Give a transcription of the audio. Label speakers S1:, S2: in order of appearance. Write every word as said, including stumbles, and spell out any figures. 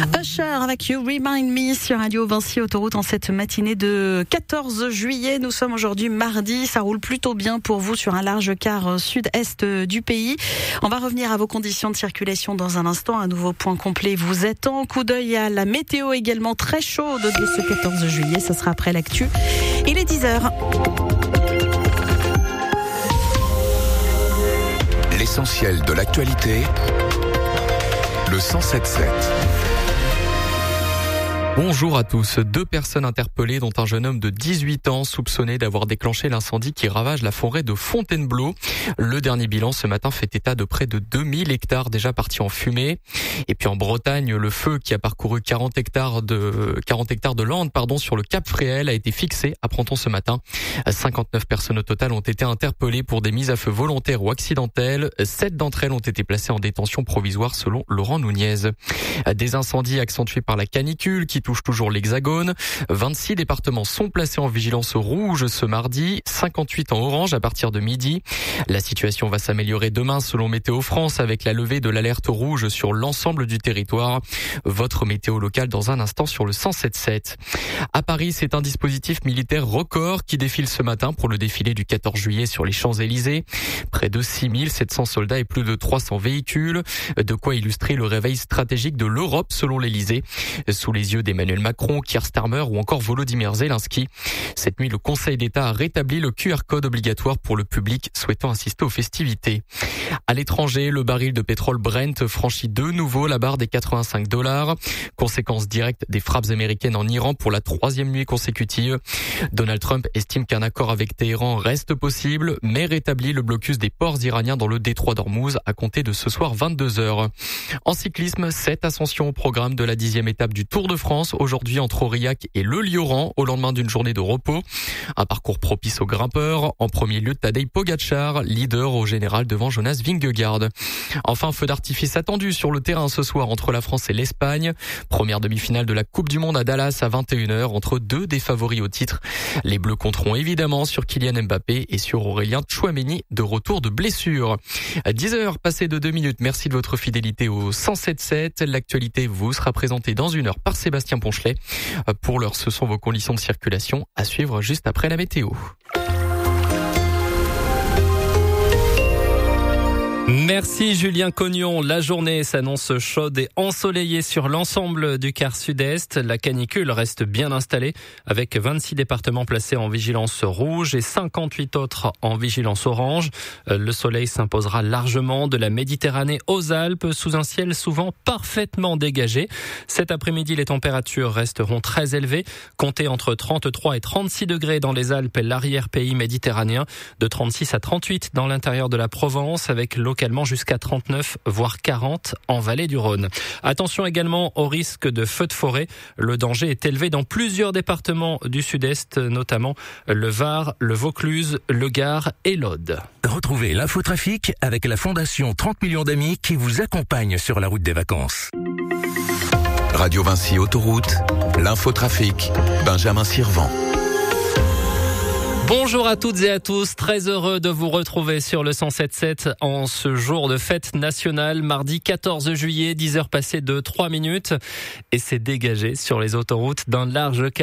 S1: Usher avec You Remind Me sur Radio Vinci Autoroute en cette matinée de quatorze juillet. Nous sommes aujourd'hui mardi. Ça roule plutôt bien pour vous sur un large quart sud-est du pays. On va revenir à vos conditions de circulation dans un instant. Un nouveau point complet vous attend. Coup d'œil à la météo également très chaude de ce quatorze juillet. Ça sera après l'actu. Il est dix heures.
S2: L'essentiel de l'actualité, le cent sept sept.
S3: Bonjour à tous. Deux personnes interpellées, dont un jeune homme de dix-huit ans soupçonné d'avoir déclenché l'incendie qui ravage la forêt de Fontainebleau. Le dernier bilan ce matin fait état de près de deux mille hectares déjà partis en fumée. Et puis en Bretagne, le feu qui a parcouru quarante hectares de quarante hectares de landes, pardon, sur le Cap Fréhel a été fixé à Prenton ce matin. cinquante-neuf personnes au total ont été interpellées pour des mises à feu volontaires ou accidentelles. Sept d'entre elles ont été placées en détention provisoire selon Laurent Nunez. Des incendies accentués par la canicule qui touche toujours l'Hexagone. vingt-six départements sont placés en vigilance rouge ce mardi, cinquante-huit en orange à partir de midi. La situation va s'améliorer demain selon Météo France avec la levée de l'alerte rouge sur l'ensemble du territoire. Votre météo locale dans un instant sur le cent sept sept. À Paris, c'est un dispositif militaire record qui défile ce matin pour le défilé du quatorze juillet sur les Champs-Élysées. Près de six mille sept cents soldats et plus de trois cents véhicules. De quoi illustrer le réveil stratégique de l'Europe selon l'Élysée. Sous les yeux des Emmanuel Macron, Keir Starmer ou encore Volodymyr Zelensky. Cette nuit, le Conseil d'État a rétabli le Q R code obligatoire pour le public souhaitant assister aux festivités. À l'étranger, le baril de pétrole Brent franchit de nouveau la barre des quatre-vingt-cinq dollars. Conséquence directe des frappes américaines en Iran pour la troisième nuit consécutive. Donald Trump estime qu'un accord avec Téhéran reste possible, mais rétablit le blocus des ports iraniens dans le détroit d'Ormuz à compter de ce soir vingt-deux heures. En cyclisme, sept ascensions au programme de la dixième étape du Tour de France. Aujourd'hui entre Aurillac et le Lioran au lendemain d'une journée de repos. Un parcours propice aux grimpeurs. En premier lieu, Tadej Pogačar, leader au général devant Jonas Vingegaard. Enfin, feu d'artifice attendu sur le terrain ce soir entre la France et l'Espagne. Première demi-finale de la Coupe du Monde à Dallas à vingt et une heures entre deux des favoris au titre. Les Bleus compteront évidemment sur Kylian Mbappé et sur Aurélien Tchouaméni de retour de blessure. À dix heures passées de deux minutes. Merci de votre fidélité au cent sept sept. L'actualité vous sera présentée dans une heure par Sébastien Ponchelet. Pour l'heure, ce sont vos conditions de circulation à suivre juste après la météo.
S4: Merci Julien Cognon. La journée s'annonce chaude et ensoleillée sur l'ensemble du quart sud-est. La canicule reste bien installée avec vingt-six départements placés en vigilance rouge et cinquante-huit autres en vigilance orange. Le soleil s'imposera largement de la Méditerranée aux Alpes sous un ciel souvent parfaitement dégagé. Cet après-midi, les températures resteront très élevées. Comptez entre trente-trois et trente-six degrés dans les Alpes et l'arrière-pays méditerranéen, de trente-six à trente-huit dans l'intérieur de la Provence avec localement jusqu'à trente-neuf voire quarante en vallée du Rhône. Attention également au risque de feux de forêt. Le danger est élevé dans plusieurs départements du sud-est, notamment le Var, le Vaucluse, le Gard et l'Aude.
S5: Retrouvez l'infotrafic avec la Fondation trente millions d'amis qui vous accompagne sur la route des vacances.
S2: Radio Vinci Autoroute, l'infotrafic, Benjamin Sirvent.
S4: Bonjour à toutes et à tous, très heureux de vous retrouver sur le cent sept sept en ce jour de fête nationale, mardi quatorze juillet, dix heures passées de trois minutes. Et c'est dégagé sur les autoroutes d'un large